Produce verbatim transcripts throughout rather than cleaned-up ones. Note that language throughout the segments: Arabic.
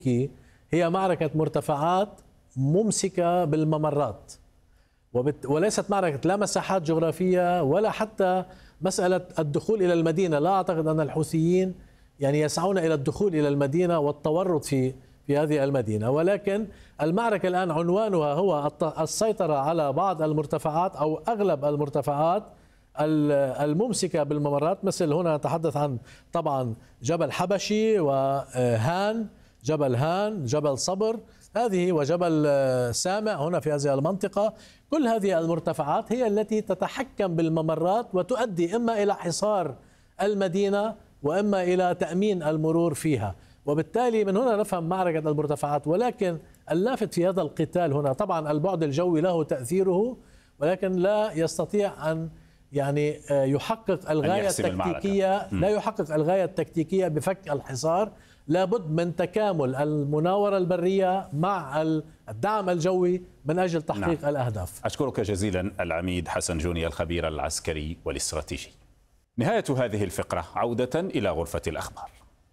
هي معركة مرتفعات ممسكة بالممرات، وليست معركة لا مساحات جغرافية ولا حتى مسألة الدخول إلى المدينة. لا أعتقد أن الحوثيين يعني يسعون إلى الدخول إلى المدينة والتورط في في هذه المدينة، ولكن المعركة الآن عنوانها هو السيطرة على بعض المرتفعات أو أغلب المرتفعات الممسكة بالممرات، مثل هنا نتحدث عن طبعا جبل حبشي وهان، جبل هان، جبل صبر هذه، وجبل سامع هنا في هذه المنطقة. كل هذه المرتفعات هي التي تتحكم بالممرات وتؤدي إما إلى حصار المدينة وإما إلى تأمين المرور فيها، وبالتالي من هنا نفهم معركة المرتفعات. ولكن اللافت في هذا القتال هنا طبعا البعد الجوي له تأثيره، ولكن لا يستطيع أن يعني يحقق الغاية التكتيكية، لا يحقق الغاية التكتيكية بفك الحصار. لابد من تكامل المناورة البرية مع الدعم الجوي من أجل تحقيق نعم. الأهداف. أشكرك جزيلا العميد حسن جوني الخبير العسكري والاستراتيجي. نهاية هذه الفقرة، عودة إلى غرفة الأخبار.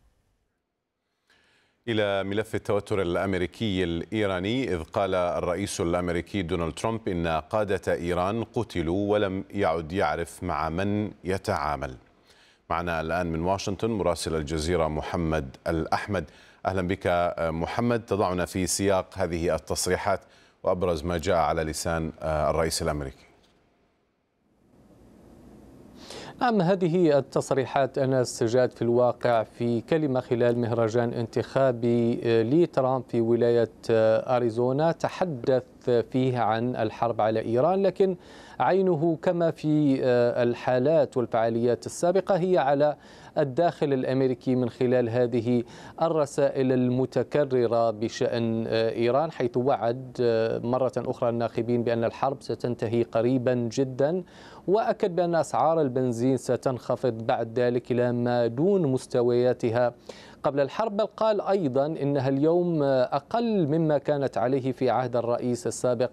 إلى ملف التوتر الأمريكي الإيراني، إذ قال الرئيس الأمريكي دونالد ترامب إن قادة إيران قتلوا ولم يعد يعرف مع من يتعامل. معنا الآن من واشنطن مراسل الجزيرة محمد الأحمد. أهلا بك محمد، تضعنا في سياق هذه التصريحات وأبرز ما جاء على لسان الرئيس الأمريكي. نعم، هذه التصريحات أنس جاءت في الواقع في كلمة خلال مهرجان انتخابي لترامب في ولاية أريزونا، تحدث فيه عن الحرب على إيران، لكن عينه كما في الحالات والفعاليات السابقة هي على الداخل الأمريكي من خلال هذه الرسائل المتكررة بشأن إيران، حيث وعد مرة أخرى الناخبين بأن الحرب ستنتهي قريبا جدا، وأكد بأن أسعار البنزين ستنخفض بعد ذلك إلى ما دون مستوياتها قبل الحرب، بل قال أيضا إنها اليوم أقل مما كانت عليه في عهد الرئيس السابق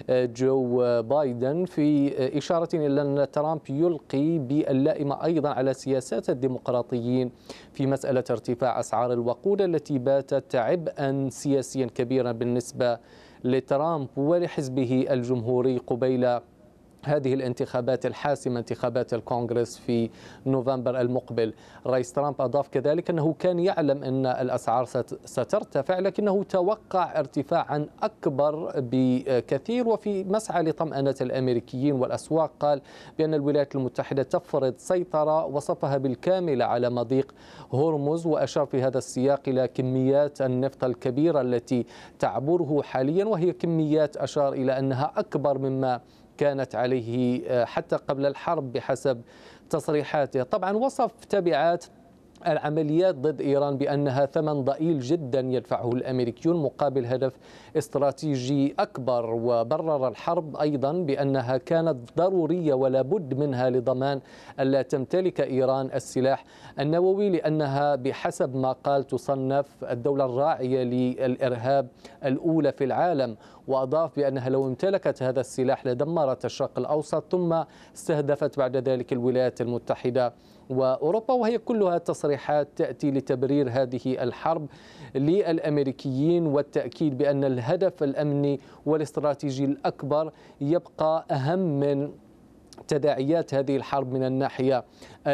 جو بايدن، في إشارة إلى أن ترامب يلقي باللائمة أيضا على سياسات الديمقراطيين في مسألة ارتفاع أسعار الوقود التي باتت عبئا سياسيا كبيرا بالنسبة لترامب ولحزبه الجمهوري قبيل هذه الانتخابات الحاسمة، انتخابات الكونغرس في نوفمبر المقبل. الرئيس ترامب أضاف كذلك أنه كان يعلم أن الأسعار سترتفع، لكنه توقع ارتفاعا أكبر بكثير. وفي مسعى لطمأنة الأمريكيين والأسواق قال بأن الولايات المتحدة تفرض سيطرة وصفها بالكامل على مضيق هرمز، وأشار في هذا السياق إلى كميات النفط الكبيرة التي تعبره حاليا، وهي كميات أشار إلى أنها أكبر مما كانت عليه حتى قبل الحرب بحسب تصريحاته. طبعا وصف تبعات العمليات ضد إيران بأنها ثمن ضئيل جدا يدفعه الأمريكيون مقابل هدف استراتيجي أكبر، وبرر الحرب أيضا بأنها كانت ضرورية ولا بد منها لضمان ألا تمتلك إيران السلاح النووي، لأنها بحسب ما قال تصنف الدولة الراعية للإرهاب الأولى في العالم. وأضاف بأنها لو امتلكت هذا السلاح لدمرت الشرق الأوسط، ثم استهدفت بعد ذلك الولايات المتحدة وأوروبا. وهي كلها تصريحات تأتي لتبرير هذه الحرب للأمريكيين، والتأكيد بأن الهدف الأمني والاستراتيجي الأكبر يبقى أهم من تداعيات هذه الحرب من الناحية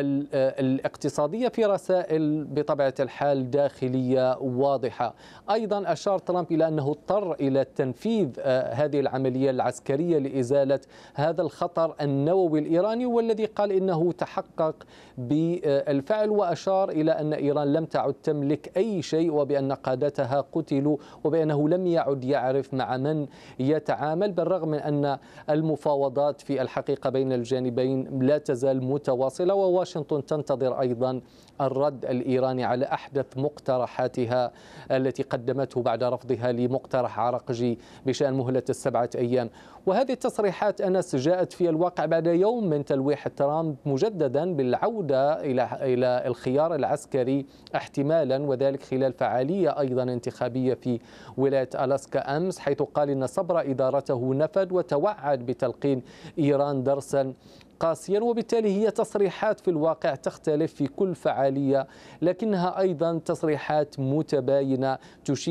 الاقتصادية، في رسائل بطبيعة الحال داخلية واضحة. أيضا أشار ترامب إلى أنه اضطر إلى تنفيذ هذه العملية العسكرية لإزالة هذا الخطر النووي الإيراني، والذي قال إنه تحقق بالفعل، وأشار إلى أن إيران لم تعد تملك أي شيء، وبأن قادتها قتلوا، وبأنه لم يعد يعرف مع من يتعامل، بالرغم من أن المفاوضات في الحقيقة بين الجانبين لا تزال متواصلة. وواشنطن تنتظر أيضا الرد الإيراني على أحدث مقترحاتها التي قدمته بعد رفضها لمقترح عرقجي بشأن مهلة السبعة أيام. وهذه التصريحات أنس جاءت في الواقع بعد يوم من تلويح ترامب مجددا بالعودة إلى إلى الخيار العسكري احتمالا، وذلك خلال فعالية أيضا انتخابية في ولاية ألاسكا أمس، حيث قال إن صبر إدارته نفد، وتوعد بتلقين إيران درسا قاسيا. وبالتالي هي تصريحات في الواقع تختلف في كل فعالية، لكنها أيضا تصريحات متباينة تشير